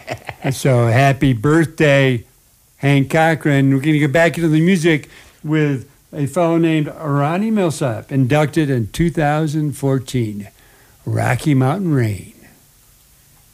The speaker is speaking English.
So happy birthday, Hank Cochran. We're going to get back into the music with a fellow named Ronnie Millsap, inducted in 2014, Rocky Mountain Rain.